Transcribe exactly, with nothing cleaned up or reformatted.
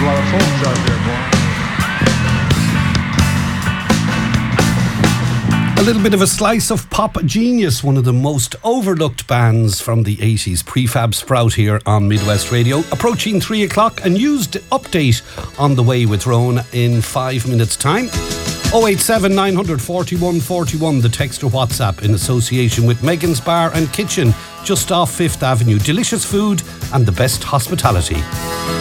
lot of folks out there, boy. A little bit of a slice of pop genius, one of the most overlooked bands from the eighties, Prefab Sprout here on Midwest Radio. Approaching three o'clock, a news update on the way with Rowan in five minutes' time. oh eight seven, nine four one, four one, the text or WhatsApp in association with Megan's Bar and Kitchen, just off Fifth Avenue. Delicious food and the best hospitality.